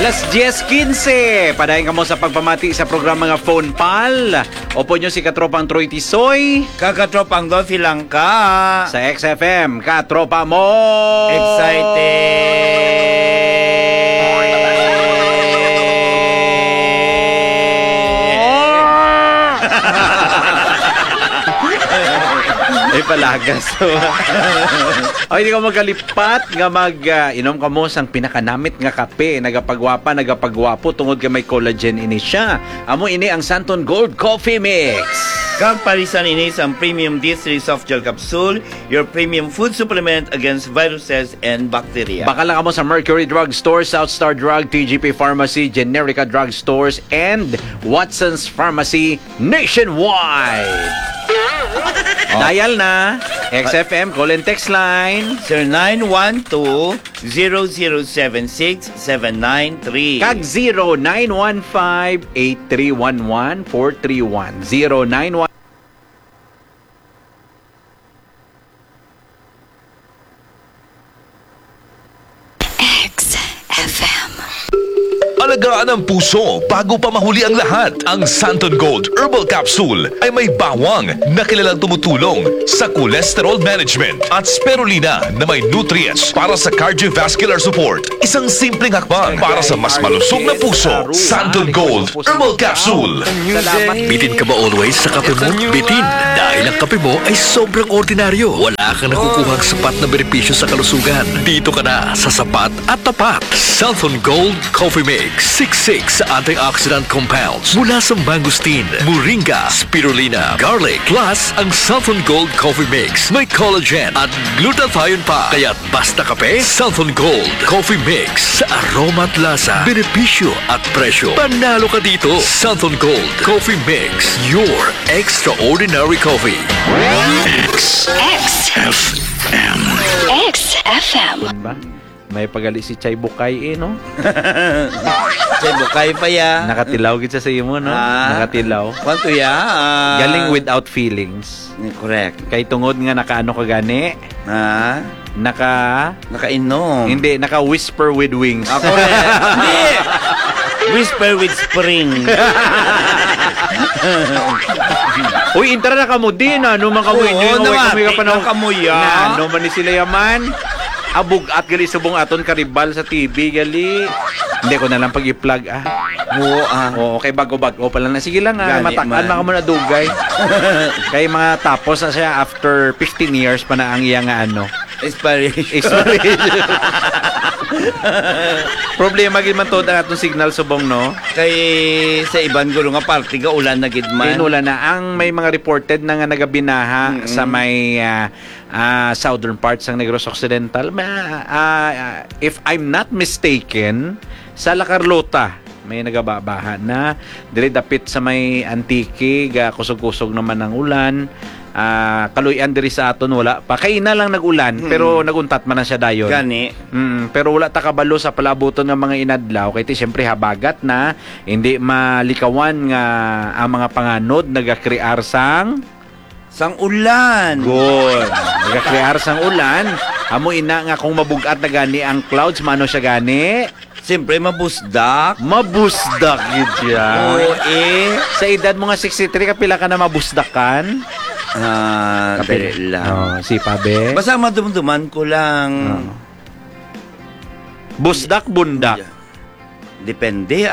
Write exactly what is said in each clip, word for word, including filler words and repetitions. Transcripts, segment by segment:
Alas diyes quince, padayon ka mo sa pagpamati sa programa nga Phone Pal. Opo nyo si Katropang Troy Tisoy. Kakatropang Dolphy lang ka. Sa X F M, Katropa mo. Excited. Ay palagas. Ay di ka magkalipat nga mag uh, inom ka mo sang pinakanamit nga kape, nagapagwapa, nagapagwapo tungod ka may collagen ini siya. Amo ini ang Santon Gold Coffee Mix. Kag parisan ini sa premium D three soft gel capsule, your premium food supplement against viruses and bacteria. Baka lang mo sa Mercury Drug Store, South Star Drug, T G P Pharmacy, Generica Drug Stores, and Watson's Pharmacy nationwide. Oh. Dial na X F M call and text line zero nine one two, zero zero seven six, seven nine three kag zero nine one five, eight three one one, four three one zero nine one. Alagaan ang puso bago pa mahuli ang lahat. Ang Santon Gold Herbal Capsule ay may bawang na kilalang tumutulong sa cholesterol management at spirulina na may nutrients para sa cardiovascular support. Isang simpleng hakbang para sa mas malusog na puso. Santon Gold Herbal Capsule. Bitin ka ba always sa kape mo? Bitin! Dahil ang kape mo ay sobrang ordinaryo. Wala kang nakukuhang sapat na benepisyo sa kalusugan. Dito ka na sa sapat at tapat. Santon Gold Coffee Mix. sixty-six antioxidant compounds mula sa mangosteen, moringa, spirulina, garlic, plus ang Santon Gold Coffee Mix. May collagen at glutathione pa. Kaya't basta kape, Santon Gold Coffee Mix. Sa aroma at lasa, benepisyo at presyo, panalo ka dito. Santon Gold Coffee Mix. Your extraordinary coffee. X X F M X F M. Ba? May pagali si Chay Bukay eh, no? Chay Bukay pa ya. Nakatilaw gid sa imo, no? Ah. Nakatilaw. Kwanto ya? Uh, Galing without feelings. Correct. Kay tungod nga nakaano ka gani? Ha? Naka Nakainom. Hindi, naka whisper with wings. Ako rin. Hindi. Whisper with spring. Uy, intara na kamo din, ano man kamo inyo, Oo, naman. kamo ka pa na Kamo ya. Na, ano man ni sila yaman? Abog at gali subong aton karibal sa T V gali. Hindi ko na lang pag i-plug ah. Oo ah. Oo, kay bago-bago pa lang na. Sige lang ah, Gani matakan man. na mo na dugay. Kay mga tapos na siya after fifteen years pa na ang iya nga ano. Expiration. Expiration. Problema gid man to ang atong signal subong no. Kay sa iban gulo nga parte ga ulan na gid man. Inula na ang may mga reported na nga nagabinaha mm-hmm. sa may uh, uh, southern parts ng Negros Occidental. Ma, uh, uh, if I'm not mistaken, sa La Carlota may nagababaha na dili dapit sa may Antique, ga kusog-kusog naman ng ulan. Uh, kaluyan diri sa aton wala pa kay na lang nagulan hmm. pero naguntat man na siya dayon gani mm, pero wala ta kabalo sa palabuton ng mga inadlaw kay ti syempre habagat na hindi malikawan nga ang mga panganod nagakrear sang sang ulan good nagakrear sang ulan amo ina nga kung mabugat na gani ang clouds mano siya gani siyempre mabusdak mabusdak gid siya oo eh sa edad mo nga sixty-three kapila ka na mabusdakan. Ah, dali lang. Oh, si Pabe. Basta madumduman ko lang. Oh. Busdak, bundak. Depende.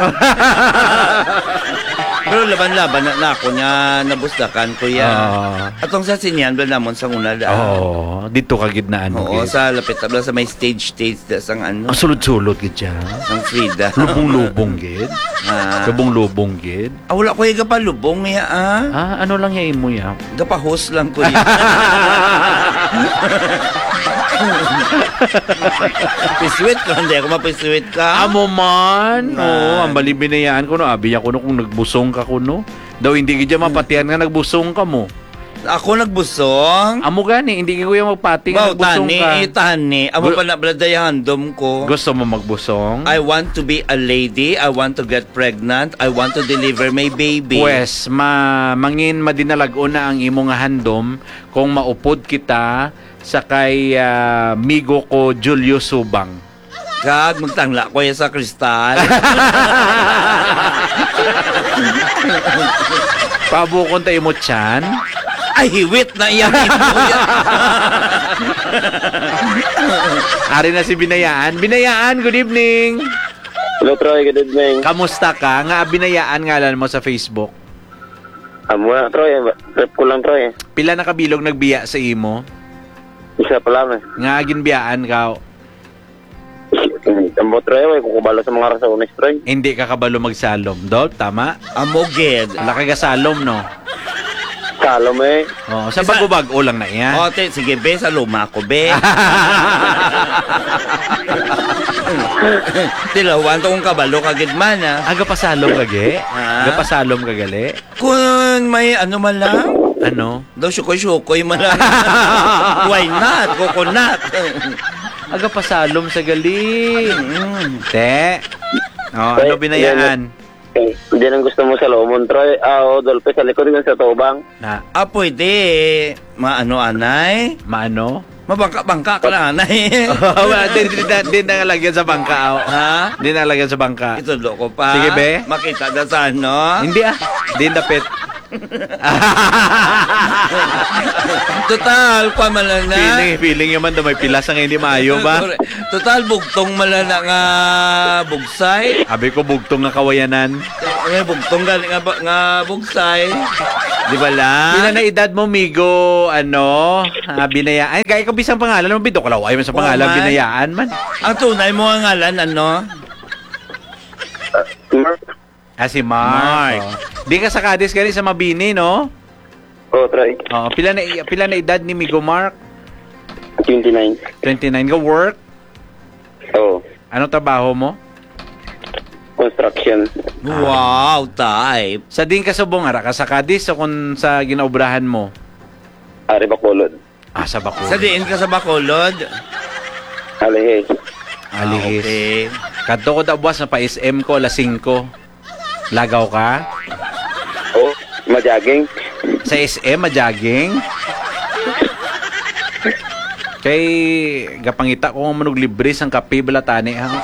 Pero laban-laban na, na ako nga nabusdakan ko yan. Oh. Atong sa sinyan, ba namon sa una daan. Oo, oh, dito ka gid na ano. Oo, gid. sa lapit tabla sa may stage stage da sang ano. Ang sulod-sulod gid siya. Sang Frida. Lubong-lubong gid. Ah. Lubong-lubong gid. Ah, wala ko yung gapalubong ya ah. Ah, ano lang ya imo ya? Gapahos lang ko yan. Piswit ko, hindi ako mapiswit ka. Amo man. Man. Oo, ang balibinayaan ko no. Abi ko no kung nagbusong ka ko no. Daw hindi gid mapatian nga nagbusong ka mo. Ako nagbusong. Amo gani, hindi ko yung magpati nga Wow, nagbusong tani, ka. eh, tani. Amo Gu- pa na bladayahandom ko. Gusto mo magbusong? I want to be a lady. I want to get pregnant. I want to deliver my baby. Pues, ma mangin madinalagon na ang imo nga handom kung maupod kita sa kay uh, migo ko Julio Subang. Kag magtangla ko yan sa kristal. Pabukon tayo mo tiyan. Ay, hiwit na iyan. Ari na si Binayaan. Binayaan, good evening. Hello, Troy. Good evening. Kamusta ka? Nga Binayaan ngalan mo sa Facebook. Amo na, Troy. Rep ko lang, Troy. Pila na kabilog nagbiya sa imo? Isa pa lang, eh. Nga ginbiyaan ka. Amo, Troy. Way, kukubala sa mga rasones, Troy. Hindi ka kabalo magsalom. Dol, tama? Amoged. Wala ka gasalom, no? Salom, eh. Oh, sa Isa- bago-bago lang na yan. Ote, sige, be, sa luma ko, be. Tilawan to kung kabalo kagid man, ah. Aga pasalom kage? Ha? Aga pasalom kagali? Kung may ano man lang, Ano? daw syukoy-syukoy man lang. Why not? Coconut. Aga pasalom sa gali. Mm. Te. Oh, ano binayaan? Eh, hindi nang gusto mo sa Lomon, Troy. Ah, o, Dolpe, sa likod yun sa Tobang. Na, Ah, pwede. Maano, anay? maano? Mabangka-bangka ka na, anay. Wala, din, din, din, din na lagyan sa bangka. Oh. Ha? Din na lagyan sa bangka. Ito loko pa. Sige, be. Makita na sa ano. Hindi ah. Din dapit. Total, pa malana. Feeling, feeling yaman daw may pilas ang hindi maayo ba? Total, bugtong malana nga bugsay. Abi ko bugtong nga kawayanan. Nga bugtong gali nga, ba- nga bugsay. Di ba lang? Pila na edad mo, Migo, ano, ah, binayaan. Ay, kaya ko bisang pangalan mo, Bido, kalaway man sa pangalan, man. binayaan man. Ang tunay mo ang ngalan, ano? Mark? Ah, si Mark. Mark. Oh. Di ka sa Cadiz gani sa Mabini, no? Oh, Troy. Oh, pila na pila na edad ni Migo Mark? twenty-nine. twenty-nine ka work. Oh, Ano trabaho mo? construction. Wow, type. Sa din ka subong ara ka sa Cadiz o kung sa ginaubrahan mo? Ari Bacolod. Ah, sa Bacoor. Sa diin ka sa Bacolod? Alihis. Alihis. Ah, okay. Kadto ko dabwas na pa S M ko alas singko. Lagaw ka? Oh, majaging. Sa S M, majaging. Kay gapangita ko nga manog libre sang kape balatani ha.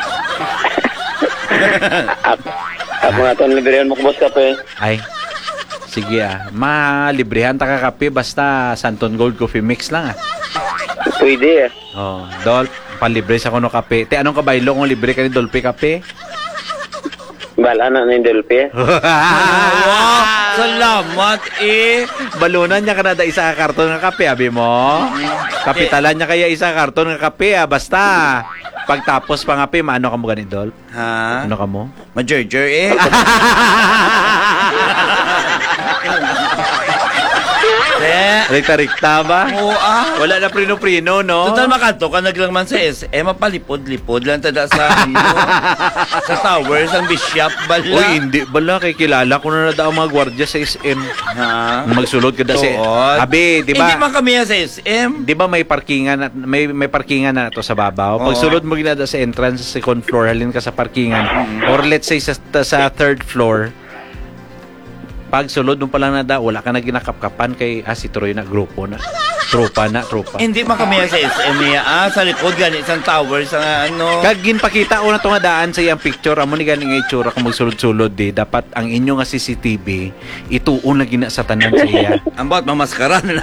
Ako, ako nga ito, liberian mo kubos ka pa, eh. Ay. Sige ah. Ma-librehan ta ka kape basta Santon Gold Coffee Mix lang ah. Pwede, eh. Oh, Dol, palibre sa kuno kape. Te anong kabaylo kung libre ka ni Dolpe kape? Bala na ng Dolpe. Wow, salamat eh. Balunan niya kada isa ka karton nga kape, abi mo. Kapitalan niya kaya isa ka karton nga kape ah, basta pagtapos pa kape, maano ka mo gani Dol? Ha? Ano ka mo? Majerjer eh. Eh, Rikta-rikta ba? oo ah. Wala na prino-prino, no? Total makanto ka naglang man sa S M, mapalipod-lipod lang tada sa ano, sa towers ang bishop bala. Uy, hindi. Bala, kay kilala ko na nada ang mga gwardya sa S M. Ha? Magsulod ka da si... Suot. Abi, di Hindi ba? man kami sa S M. Di ba may parkingan na, may may parkingan na to sa babaw? Oo. Pag sulod mo ginada sa entrance sa second floor, halin ka sa parkingan. Or let's say sa, sa third floor, pag sulod mo pa lang nada, wala ka na ginakapkapan kay ah, si Troy na grupo na. Trupa na, trupa. Hindi man kami sa S M niya. Ah, sa likod gani isang tower sa ano. Kag ginpakita ko na to nga daan sa iyang picture, amo ni gani nga itsura kung magsulod-sulod di, dapat ang inyo nga C C T V ituon na gina sa tanan sa iya. Ang bawat mamaskara na lang.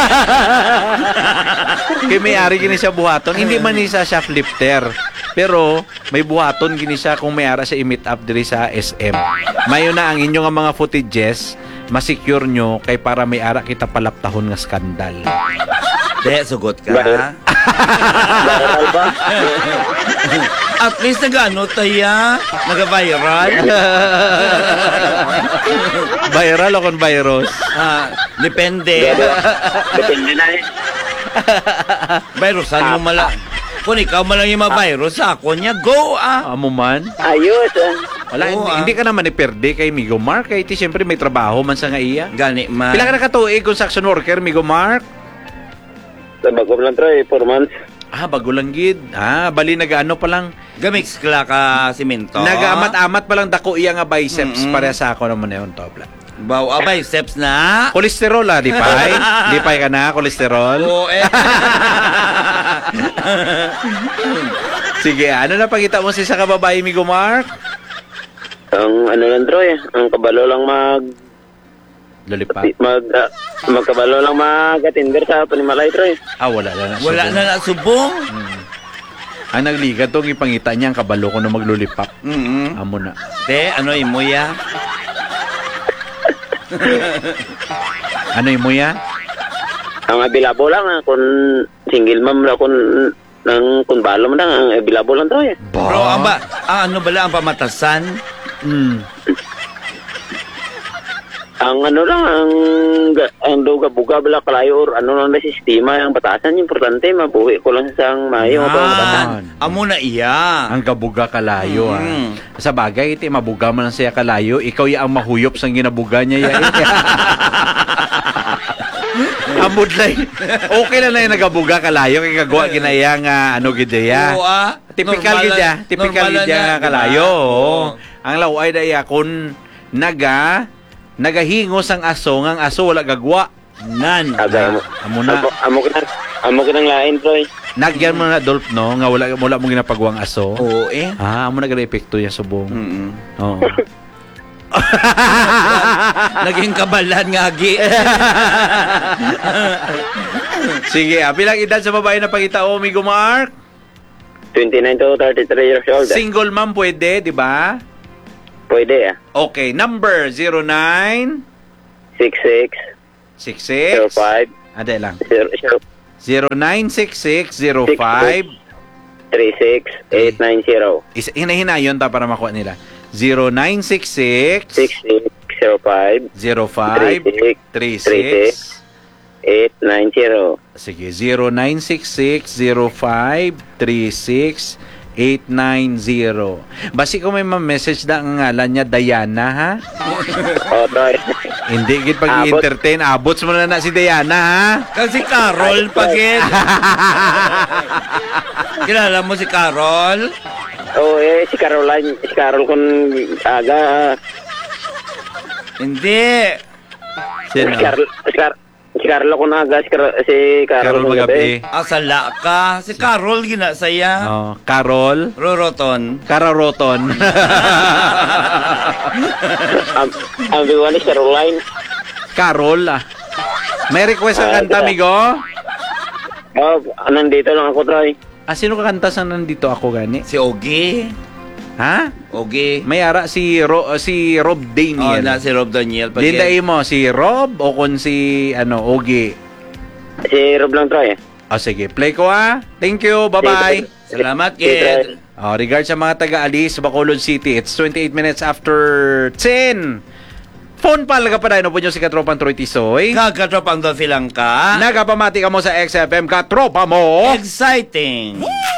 Kay may ari gini siya buhaton, hindi man ni siya shoplifter. Pero may buhaton gini siya kung may ara siya i-meet up diri sa S M. Mayo na ang inyo nga mga footages, ma-secure nyo kay para may ara kita palaptahon nga skandal. De, sugot ka. Viral ba? At least nag-ano taya, nag-viral. Viral o kon virus? Ah, depende. Depende na, eh. Virusan mo mala. Kung ikaw malang yung ma-virus, ako niya, go ah. Amo man. Ayos, ah. Wala, Oo, hindi, ah. hindi ka naman iperde kay Migo Mark. Kay ti siyempre may trabaho man sa nga iya. Gani man. Pila ka na katuig construction worker, Migo Mark? Sa bagong lang, Troy, four months. Ah, bago lang gid. Ah, bali nag-ano pa lang. Gamix kla ka simento. Nag-amat-amat pa lang dako iya nga biceps Mm-mm. para sa ako naman na yun, Tobla. Baw, ah, biceps na. Kolesterol ah, di pay? Di pay ka na, kolesterol? Oo, eh. Si Sige, ano na pangita mo sa isa ka babae, Migo Mark? Ang ano lang, Troy, ang kabalo lang mag... Lollipop. mag uh, magkabalo lang mag-atinder sa Panimalay, Troy. Ah, wala na. Wala na nasubong. Ang nagliga tong ipangita niya ang kabalo ko na maglulipap. Mm-hmm. Amo na. Te, ano imuya? Ano yung muya? Ang abilabo lang, ah, kung single mom lang, kung nang kung balo man lang, ang abilabo lang, Troy. Bro, ang ba, ang ano bala ang pamatasan? Mm. Ang ano lang, ang, ga- ang duga-buga bala kalayo or ano lang na sistema, ang batasan, importante, mabuhi ko lang sa ang mayo. Ah, batasan. amo na iya. Ang gabuga kalayo Mm. ah. Sa bagay, iti mabuga man siya kalayo, ikaw ya ang mahuyop sang ginabuga niya ya. Amod lay. Okay lang na yung nagabuga kalayo kay kagawa ginaya nga ano gid ya. Oo, ah. Typical Normal gid ya, lang- typical normal gid lang ya yan, kalayo. diba? oo. Oo. Ang laway daya kun naga nagahingos ang aso ngang aso wala gagwa. Nan. Aga, amo, Amo na. amo, amo ko na, amo ko nang lain, Troy. Nagyan mo na Dolph no nga wala wala mo ginapagwang aso. Oo eh. Ah, amo na gala epekto ya subong. Mm-mm. Oo. Naging kabalan nga gi. Sige, ah, bilang edad sa babae na pangita o Migo Mark? twenty-nine to thirty-three years old. eh. Single mom pwede, di ba? Pwede, ah. Okay, number zero nine six six six zero six five Ade lang. zero zero zero nine six six zero five three six eight nine zero Isa hinahinayon ta para makuha nila. zero nine six six six six zero five zero five three six eight nine zero. Sige, zero nine six six zero five three six eight nine zero. Basi ko may ma-message na ang ngalan niya Diana, ha? Oh, Troy. Hindi gid pag Abot. i-entertain, abots mo na na si Diana, ha? Kasi Carol pagit. Kilala mo si Carol? Oh, eh, si Caroline, si Carol kung aga, Hindi. Sino? si Carol, si Car- si Carlo kung aga, si, Car- si Carol Carol kung Magabi. Asala ka. Si Carol ginasaya. Oh, Carol. Roroton. Kararoton. Ang ang biwa ni Caroline. Carol. ah. May request ang Ah, kanta, diba? amigo? Oh, nandito lang ako, Troy. Ah, sino kakanta sa nandito ako gani? Si Ogie. Ha? Ogie. May ara si Ro, uh, si Rob Oh, Daniel. na si Rob Daniel pagit. Dinday mo si Rob o kung si ano Ogie. Si Rob lang, Troy. Oh, sige, play ko ha. Thank you. Bye-bye. Salamat, Si Troy. kid. Oh, regards sa mga taga-alis, Bacolod City. It's twenty-eight minutes after ten. Phone pal ka pa rin. Ano po nyo si Katropang Troy Tisoy? Kagkatropang doon silang ka. Nagapamati ka mo sa X F M. Katropa mo. Exciting.